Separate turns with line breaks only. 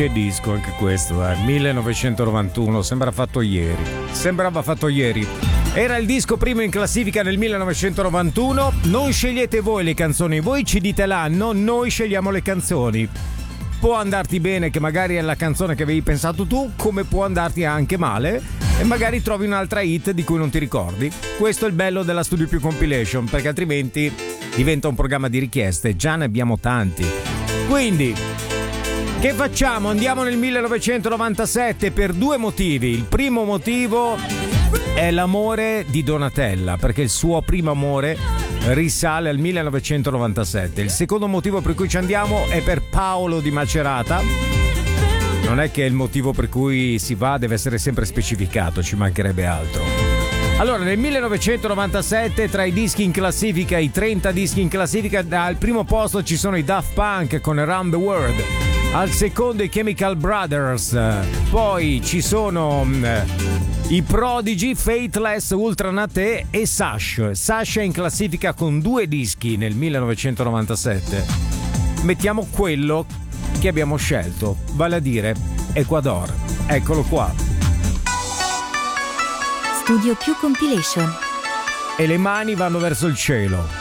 Che disco anche questo, 1991, sembrava fatto ieri. Era il disco primo in classifica nel 1991. Non scegliete voi le canzoni, voi ci dite l'anno, noi scegliamo le canzoni. Può andarti bene, che magari è la canzone che avevi pensato tu, come può andarti anche male e magari trovi un'altra hit di cui non ti ricordi. Questo è il bello della Studio Più Compilation, perché altrimenti diventa un programma di richieste, già ne abbiamo tanti. Quindi che facciamo? Andiamo nel 1997 per due motivi. Il primo motivo è l'amore di Donatella, perché il suo primo amore risale al 1997. Il secondo motivo per cui ci andiamo è per Paolo di Macerata. Non è che il motivo per cui si va deve essere sempre specificato, ci mancherebbe altro. Allora, nel 1997, tra i dischi in classifica, i 30 dischi in classifica, al primo posto ci sono i Daft Punk con Around the World. Al secondo i Chemical Brothers, poi ci sono i Prodigy, Faithless, Ultra Naté e Sash. Sash è in classifica con due dischi nel 1997. Mettiamo quello che abbiamo scelto, vale a dire Ecuador. Eccolo qua.
Studio Più Compilation.
E le mani vanno verso il cielo.